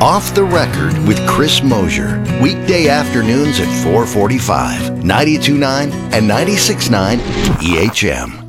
Off the Record with Chris Mosier. Weekday afternoons at 4:45, 92.9 and 96.9 EHM.